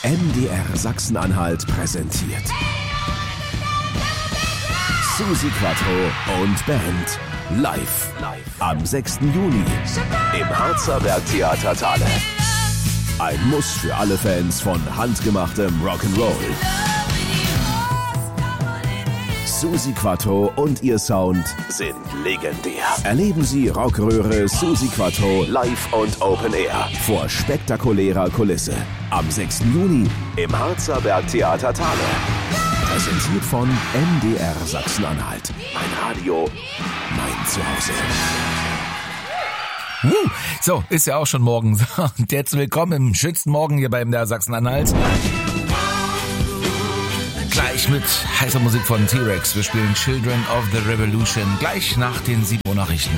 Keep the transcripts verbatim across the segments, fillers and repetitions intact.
M D R Sachsen-Anhalt präsentiert Susi Quattro und Band live am sechsten Juni im Harzer Bergtheater Thale. Ein Muss für alle Fans von handgemachtem Rock'n'Roll. Susi Quattro und ihr Sound sind legendär. Erleben Sie Rockröhre Susi Quattro live und Open Air vor spektakulärer Kulisse. Am sechsten Juni im Harzer Bergtheater Thale. Präsentiert von M D R Sachsen-Anhalt. Mein Radio, mein Zuhause. Uh, so, ist ja auch schon morgen. Und jetzt willkommen im schönsten Morgen hier bei M D R Sachsen-Anhalt. Gleich mit heißer Musik von T-Rex. Wir spielen Children of the Revolution. Gleich nach den sieben Uhr Nachrichten.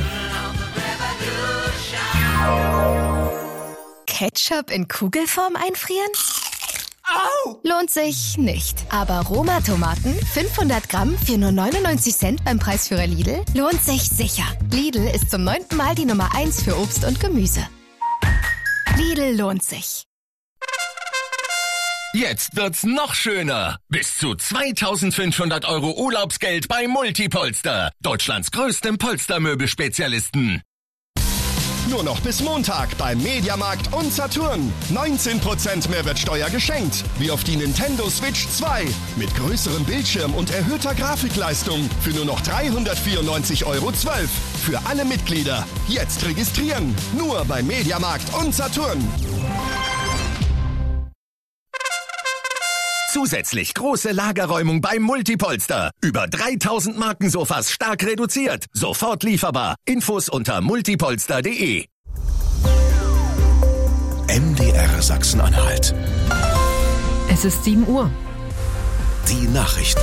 Ketchup in Kugelform einfrieren? Au! Lohnt sich nicht. Aber Roma-Tomaten, fünfhundert Gramm für nur neunundneunzig Cent beim Preisführer Lidl, lohnt sich sicher. Lidl ist zum neunten Mal die Nummer eins für Obst und Gemüse. Lidl lohnt sich. Jetzt wird's noch schöner. Bis zu zweitausendfünfhundert Euro Urlaubsgeld bei Multipolster. Deutschlands größtem Polstermöbelspezialisten. Nur noch bis Montag beim Mediamarkt und Saturn. neunzehn Prozent Mehrwertsteuer geschenkt. Wie auf die Nintendo Switch zwei. Mit größerem Bildschirm und erhöhter Grafikleistung. Für nur noch dreihundertvierundneunzig Euro zwölf. Für alle Mitglieder. Jetzt registrieren. Nur beim Mediamarkt und Saturn. Zusätzlich große Lagerräumung beim Multipolster. Über dreitausend Markensofas stark reduziert. Sofort lieferbar. Infos unter multipolster punkt de. M D R Sachsen-Anhalt. Es ist sieben Uhr. Die Nachrichten.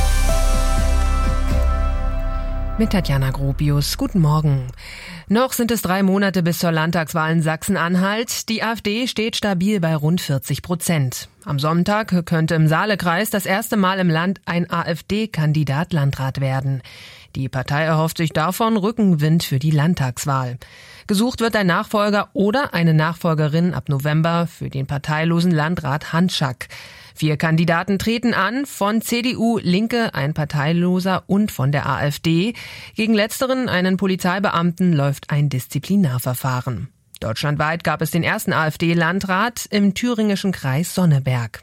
Mit Tatjana Gropius. Guten Morgen. Noch sind es drei Monate bis zur Landtagswahl in Sachsen-Anhalt. Die AfD steht stabil bei rund vierzig Prozent. Am Sonntag könnte im Saalekreis das erste Mal im Land ein AfD-Kandidat Landrat werden. Die Partei erhofft sich davon Rückenwind für die Landtagswahl. Gesucht wird ein Nachfolger oder eine Nachfolgerin ab November für den parteilosen Landrat Hanschak. Vier Kandidaten treten an, von C D U, Linke, ein Parteiloser und von der AfD. Gegen letzteren, einen Polizeibeamten, läuft ein Disziplinarverfahren. Deutschlandweit gab es den ersten AfD-Landrat im thüringischen Kreis Sonneberg.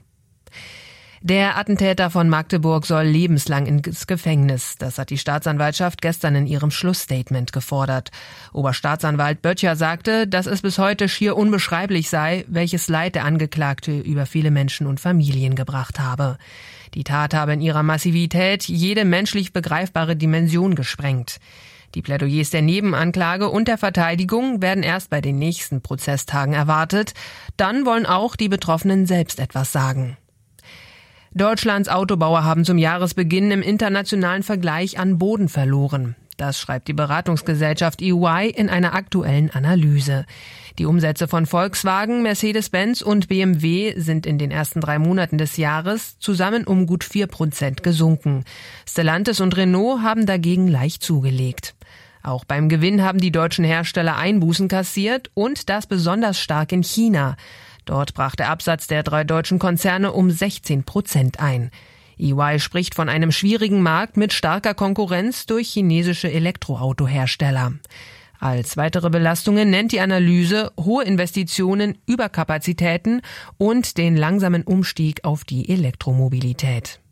Der Attentäter von Magdeburg soll lebenslang ins Gefängnis. Das hat die Staatsanwaltschaft gestern in ihrem Schlussstatement gefordert. Oberstaatsanwalt Böttcher sagte, dass es bis heute schier unbeschreiblich sei, welches Leid der Angeklagte über viele Menschen und Familien gebracht habe. Die Tat habe in ihrer Massivität jede menschlich begreifbare Dimension gesprengt. Die Plädoyers der Nebenanklage und der Verteidigung werden erst bei den nächsten Prozesstagen erwartet. Dann wollen auch die Betroffenen selbst etwas sagen. Deutschlands Autobauer haben zum Jahresbeginn im internationalen Vergleich an Boden verloren. Das schreibt die Beratungsgesellschaft E Y in einer aktuellen Analyse. Die Umsätze von Volkswagen, Mercedes-Benz und B M W sind in den ersten drei Monaten des Jahres zusammen um gut vier Prozent gesunken. Stellantis und Renault haben dagegen leicht zugelegt. Auch beim Gewinn haben die deutschen Hersteller Einbußen kassiert und das besonders stark in China. Dort brach der Absatz der drei deutschen Konzerne um sechzehn Prozent ein. E Y spricht von einem schwierigen Markt mit starker Konkurrenz durch chinesische Elektroautohersteller. Als weitere Belastungen nennt die Analyse hohe Investitionen, Überkapazitäten und den langsamen Umstieg auf die Elektromobilität.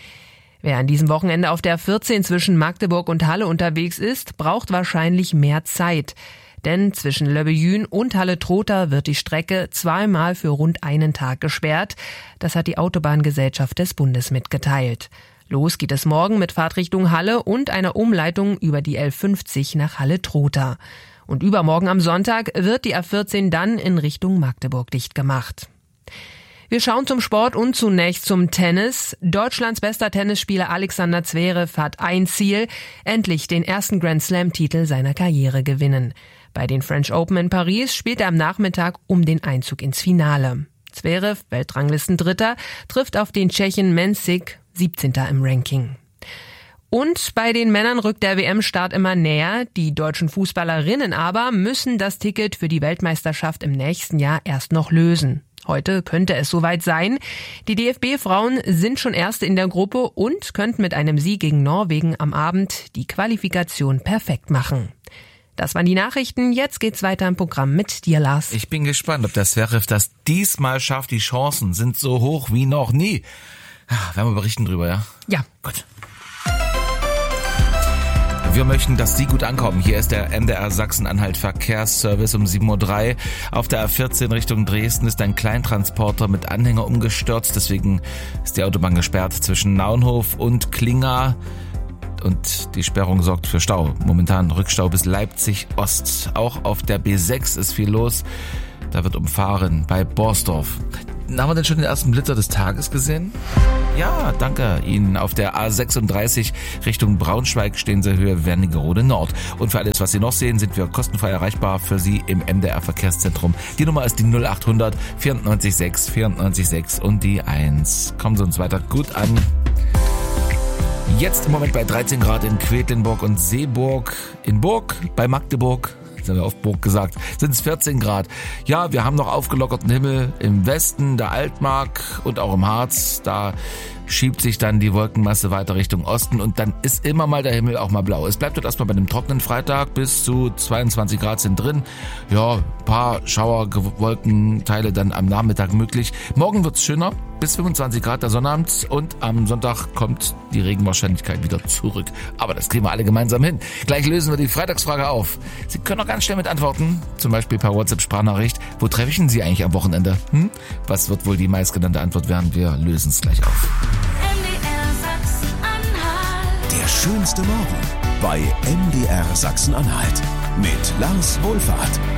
Wer an diesem Wochenende auf der vierzehn zwischen Magdeburg und Halle unterwegs ist, braucht wahrscheinlich mehr Zeit. Denn zwischen Löbbejün und Halle-Trotha wird die Strecke zweimal für rund einen Tag gesperrt. Das hat die Autobahngesellschaft des Bundes mitgeteilt. Los geht es morgen mit Fahrtrichtung Halle und einer Umleitung über die L fünfzig nach Halle-Trotha. Und übermorgen am Sonntag wird die A vierzehn dann in Richtung Magdeburg dicht gemacht. Wir schauen zum Sport und zunächst zum Tennis. Deutschlands bester Tennisspieler Alexander Zverev hat ein Ziel: endlich den ersten Grand-Slam-Titel seiner Karriere gewinnen. Bei den French Open in Paris spielt er am Nachmittag um den Einzug ins Finale. Zverev, Weltranglistendritter, trifft auf den Tschechen Mensik, siebzehnter im Ranking. Und bei den Männern rückt der W M-Start immer näher. Die deutschen Fußballerinnen aber müssen das Ticket für die Weltmeisterschaft im nächsten Jahr erst noch lösen. Heute könnte es soweit sein. Die D F B-Frauen sind schon Erste in der Gruppe und könnten mit einem Sieg gegen Norwegen am Abend die Qualifikation perfekt machen. Das waren die Nachrichten. Jetzt geht's weiter im Programm mit dir, Lars. Ich bin gespannt, ob das Zverev das diesmal schafft. Die Chancen sind so hoch wie noch nie. Ja, werden wir berichten drüber, ja? Ja. Gut. Wir möchten, dass Sie gut ankommen. Hier ist der M D R Sachsen-Anhalt Verkehrsservice um sieben Uhr drei. Auf der A vierzehn Richtung Dresden ist ein Kleintransporter mit Anhänger umgestürzt. Deswegen ist die Autobahn gesperrt zwischen Naunhof und Klinga. Und die Sperrung sorgt für Stau. Momentan Rückstau bis Leipzig Ost. Auch auf der B sechs ist viel los. Da wird umfahren bei Borsdorf. Haben wir denn schon den ersten Blitzer des Tages gesehen? Ja, danke Ihnen. Auf der A sechsunddreißig Richtung Braunschweig stehen Sie Höhe Wernigerode Nord. Und für alles, was Sie noch sehen, sind wir kostenfrei erreichbar für Sie im M D R Verkehrszentrum. Die Nummer ist die null achthundert vierundneunzig sechs vierundneunzig sechs und die eins. Kommen Sie uns weiter gut an. Jetzt im Moment bei dreizehn Grad in Quedlinburg und Seeburg. In Burg bei Magdeburg, sind wir auf Burg gesagt, sind es vierzehn Grad. Ja, wir haben noch aufgelockerten Himmel im Westen, der Altmark und auch im Harz. Da schiebt sich dann die Wolkenmasse weiter Richtung Osten und dann ist immer mal der Himmel auch mal blau. Es bleibt dort erstmal bei einem trockenen Freitag, bis zu zweiundzwanzig Grad sind drin. Ja, ein paar Schauerwolkenteile dann am Nachmittag möglich. Morgen wird's schöner, bis fünfundzwanzig Grad der Sonnabend und am Sonntag kommt die Regenwahrscheinlichkeit wieder zurück. Aber das kriegen wir alle gemeinsam hin. Gleich lösen wir die Freitagsfrage auf. Sie können auch ganz schnell mit antworten, zum Beispiel per WhatsApp-Sprachnachricht. Wo treffe ich denn Sie eigentlich am Wochenende? Hm? Was wird wohl die meistgenannte Antwort werden? Wir lösen es gleich auf. Der schönste Morgen bei M D R Sachsen-Anhalt mit Lars Wohlfahrt.